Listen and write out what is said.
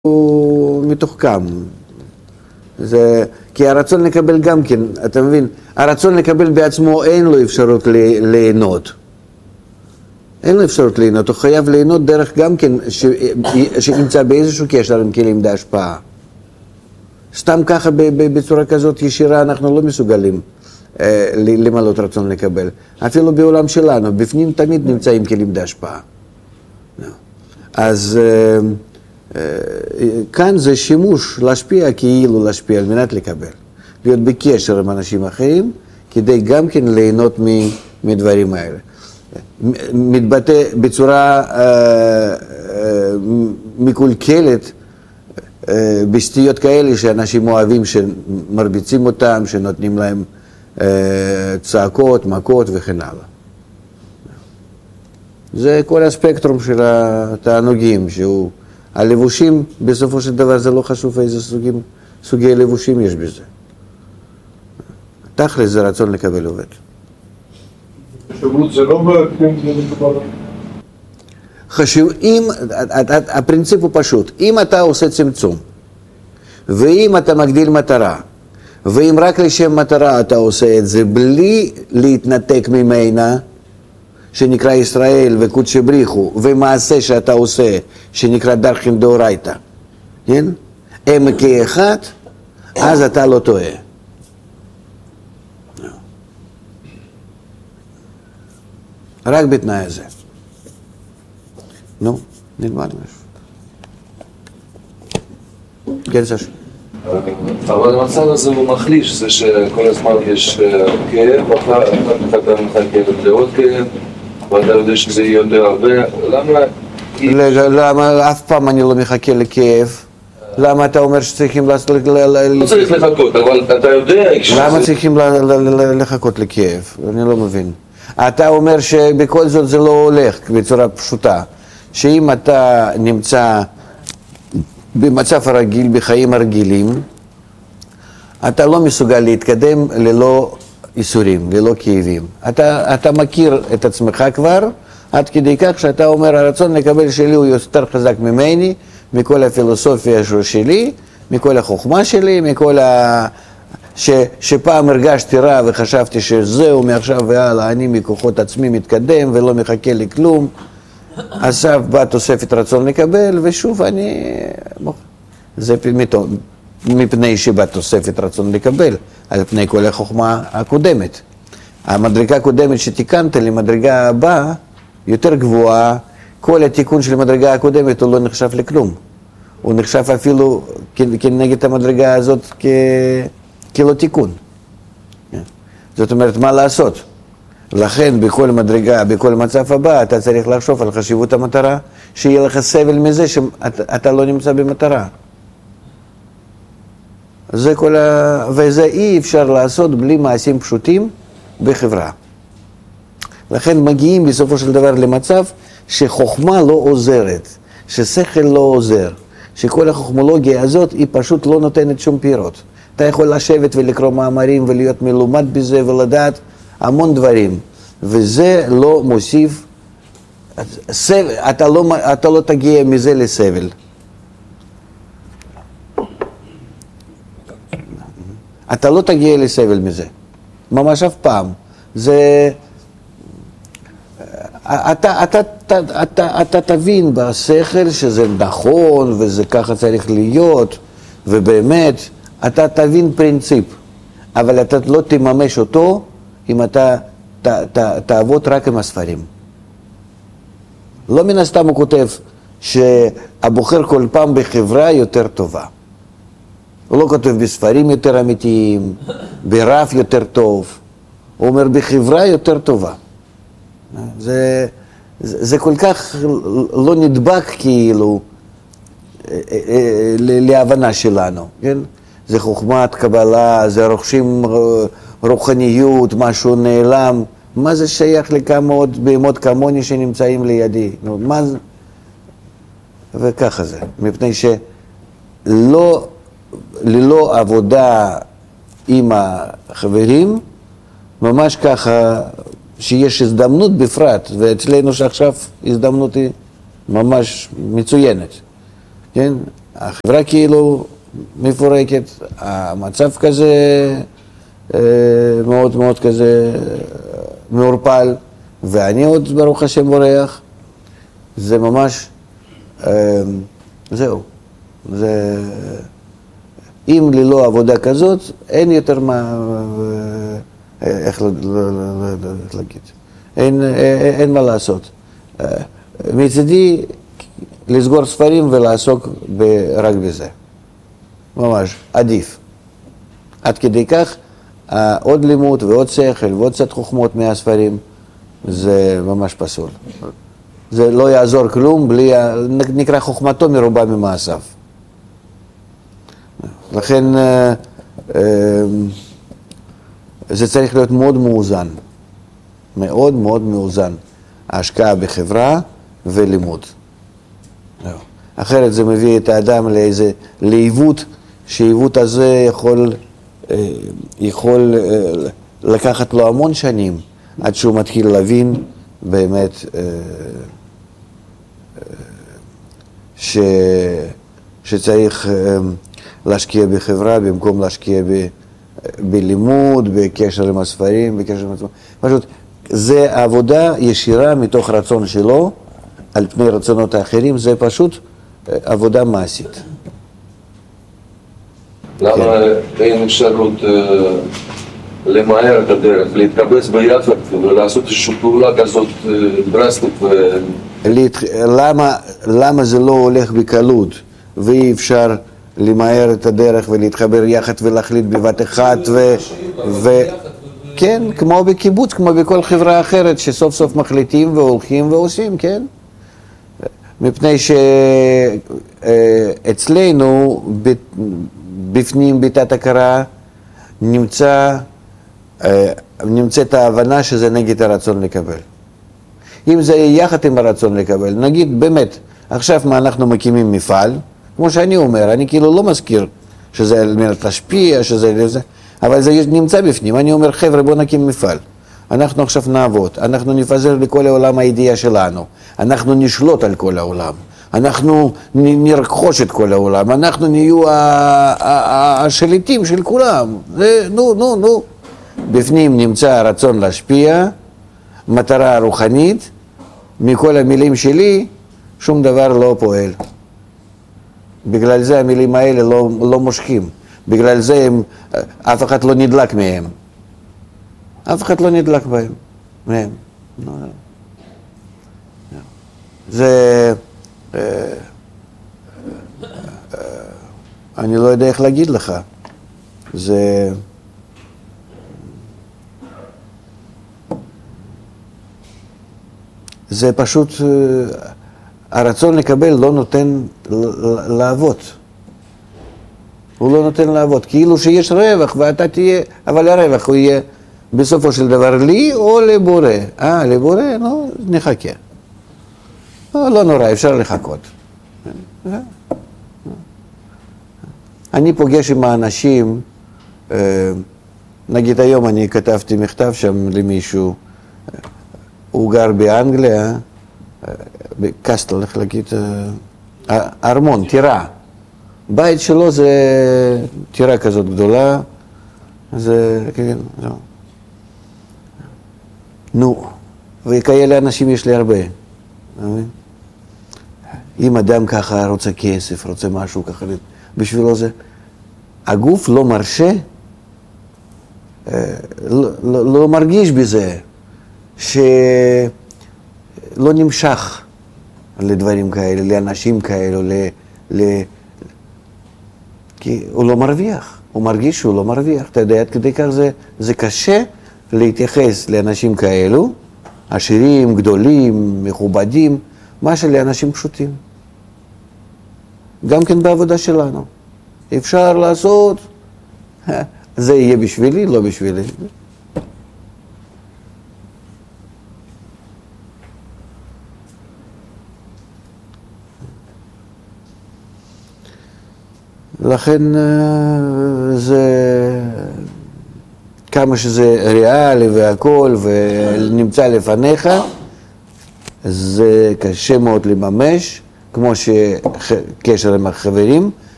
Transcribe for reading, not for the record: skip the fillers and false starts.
הוא מתוחכם. כי הרצון לקבל גם כן, אתה מבין, הרצון לקבל בעצמו אין לו אפשרות ליהנות. אין לו אפשרות ליהנות, הוא חייב ליהנות דרך גם כן שנמצא באיזשהו קשר עם כלים להשפעה. סתם ככה בצורה כזאת ישירה אנחנו לא מסוגלים למלות רצון לקבל. אפילו בעולם שלנו, בפנים תמיד נמצאים כלים להשפעה. אז כאן זה שימוש להשפיע כאילו להשפיע על מנת לקבל. להיות בקשר עם אנשים אחרים כדי גם כן ליהנות מדברים האלה. מתבטא בצורה מקולקלת בסטיות כאלה שאנשים אוהבים שמרביצים אותם, שנותנים להם צעקות, מכות וכן הלאה. זה כל הספקטרום של התענוגים, שהוא הלבושים, בסופו של דבר זה לא חשוב איזה סוגי לבושים יש בזה. תכל'ס זה רצון לקבל עובד. חשיבות זה לא בהקדים, זה מדובר. הפרינציפ הוא פשוט. אם אתה עושה צמצום, ואם אתה מגדיל מטרה, ואם רק לשם מטרה אתה עושה את זה, בלי להתנתק ממנה, שנקרא ישראל וקודשי בריחו, ומעשה שאתה עושה, שנקרא דרכין דאורייתא, כן? הם כאחד, אז אתה לא טועה. רק בתנאי הזה. נו, נלמד משהו. כן, סש. אבל המצב הזה הוא מחליש, זה שכל הזמן יש כאב, ואחר כך אתה מחכה לעוד כאב, ואתה יודע שזה יהיה יותר הרבה, למה אף פעם אני לא מחכה לכאב? למה אתה אומר שצריכים לעשות... לא צריך לחכות, אבל אתה יודע... למה צריכים לחכות לכאב? אני לא מבין. אתה אומר שבכל זאת זה לא הולך בצורה פשוטה. שאם אתה נמצא במצב הרגיל, בחיים הרגילים, אתה לא מסוגל להתקדם ללא איסורים, ללא כאבים. אתה מכיר את עצמך כבר, עד כדי כך שאתה אומר, הרצון לקבל שלי הוא יותר חזק ממני, מכל הפילוסופיה שלי, מכל החוכמה שלי, מכל שפעם הרגשתי רע וחשבתי שזהו, מעכשיו והלאה, אני מכוחות עצמי מתקדם ולא מחכה לכלום. עכשיו בא תוספת רצון לקבל, ושוב אני... זה מפני שבא תוספת רצון לקבל, על פני כל החוכמה הקודמת. המדרגה הקודמת שתיקנת למדרגה הבאה, יותר גבוהה, כל התיקון של המדרגה הקודמת הוא לא נחשב לכלום. הוא נחשב אפילו כנגד המדרגה הזאת כלא תיקון. זאת אומרת, מה לעשות? לכן בכל מדרגה, בכל מצב הבא, אתה צריך לחשוב על חשיבות המטרה, שיהיה לך סבל מזה שאתה לא נמצא במטרה. וזה אי אפשר לעשות בלי מעשים פשוטים בחברה. לכן מגיעים בסופו של דבר למצב שחוכמה לא עוזרת, ששכל לא עוזר, שכל החוכמולוגיה הזאת היא פשוט לא נותנת שום פירות. אתה יכול לשבת ולקרוא מאמרים ולהיות מלומד בזה ולדעת המון דברים, וזה לא מוסיף, אתה לא תגיע מזה לסבל. אתה לא תגיע לסבל מזה, ממש אף פעם. זה... אתה תבין בשכל שזה נכון וזה ככה צריך להיות, ובאמת אתה תבין פרינציפ, אבל אתה לא תממש אותו אם אתה תעבוד רק עם הספרים. לא מן הסתם הוא כותב שהבוחר כל פעם בחברה יותר טובה. הוא לא כותב בספרים יותר אמיתיים, ברב יותר טוב. הוא אומר בחברה יותר טובה. זה כל כך לא נדבק כאילו להבנה שלנו, כן? זה חוכמת קבלה, זה רוכשים רוחניות, משהו נעלם. מה זה שייך לכמה עוד בהמות כמוני שנמצאים לידי? מה זה? וככה זה, מפני שלא ללא עבודה עם החברים, ממש ככה שיש הזדמנות בפרט, ואצלנו שעכשיו הזדמנות היא ממש מצוינת, כן? החברה כאילו מפורקת, המצב כזה מאוד מאוד כזה מעורפל, ואני עוד ברוך השם בורח, זה ממש, זהו, זה, אם ללא עבודה כזאת, אין יותר מה, איך להגיד, אין מה לעשות. מצידי, לסגור ספרים ולעסוק רק בזה. ממש, עדיף. עד כדי כך, עוד לימוד ועוד שכל ועוד קצת חוכמות מהספרים, זה ממש פסול. זה לא יעזור כלום, בלי, נקרא חוכמתו מרובה ממעשיו. לכן, זה צריך להיות מאוד מאוזן. מאוד מאוד מאוזן. ההשקעה בחברה ולימוד. אחרת זה מביא את האדם לאיזה לעיוות, שהעיוות הזה יכול לקחת לו המון שנים עד שהוא מתחיל להבין באמת שצריך להשקיע בחברה במקום להשקיע בלימוד, בקשר עם הספרים, בקשר עם עצמו. פשוט זה עבודה ישירה מתוך רצון שלו על פני רצונות האחרים, זה פשוט עבודה מעשית. למה אין אפשרות למהר את הדרך, להתקבץ ביחד ולעשות איזושהי פעולה כזאת דרסטית? למה זה לא הולך בקלות ואי אפשר למהר את הדרך ולהתחבר יחד ולהחליט בבת אחת כן, כמו בקיבוץ, כמו בכל חברה אחרת שסוף סוף מחליטים והולכים ועושים, כן? מפני שאצלנו בפנים ביתת הכרה נמצאת ההבנה שזה נגד הרצון לקבל. אם זה יחד עם הרצון לקבל, נגיד באמת, עכשיו מה אנחנו מקימים מפעל, כמו שאני אומר, אני כאילו לא מזכיר שזה על מנת להשפיע, שזה לזה, אבל זה נמצא בפנים. אני אומר, חבר'ה, בוא נקים מפעל. אנחנו עכשיו נעבוד, אנחנו נפזר לכל העולם הידיעה שלנו, אנחנו נשלוט על כל העולם, אנחנו נרכוש את כל העולם, אנחנו נהיו השליטים של כולם. נו. בפנים נמצא הרצון להשפיע, מטרה רוחנית, מכל המילים שלי שום דבר לא פועל. בגלל זה המילים האלה לא מושכים, בגלל זה אף אחד לא נדלק מהם. אף אחד לא נדלק מהם. זה, אני לא יודע איך להגיד לך, זה פשוט, הרצון לקבל לא נותן לעבוד. הוא לא נותן לעבוד, כאילו שיש רווח ואתה תהיה, אבל הרווח הוא יהיה בסופו של דבר לי או לבורא. לבורא, נחכה. לא נורא, אפשר לחכות. אני פוגש עם האנשים, נגיד היום אני כתבתי מכתב שם למישהו, הוא גר באנגליה, בקסטל, איך להגיד, ארמון, טירה. בית שלו זה טירה כזאת גדולה, זה, כן, זהו. נו, וכאלה אנשים יש לי הרבה. אם אדם ככה רוצה כסף, רוצה משהו ככה, בשבילו זה, הגוף לא מרשה, לא מרגיש בזה, שלא נמשך לדברים כאלה, לאנשים כאלו, כי הוא לא מרוויח, הוא מרגיש שהוא לא מרוויח. אתה יודע, עד כדי כך זה קשה להתייחס לאנשים כאלו, עשירים, גדולים, מכובדים, מה שלאנשים פשוטים. גם כן בעבודה שלנו. אפשר לעשות, זה יהיה בשבילי, לא בשבילי. לכן זה, כמה שזה ריאלי והכל ונמצא לפניך, זה קשה מאוד לממש, כמו שקשר עם החברים,